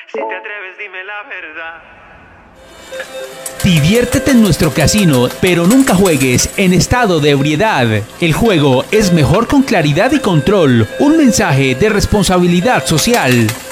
Si te atreves, dime la verdad. Diviértete en nuestro casino, pero nunca juegues en estado de ebriedad. El juego es mejor con claridad y control. Un mensaje de responsabilidad social.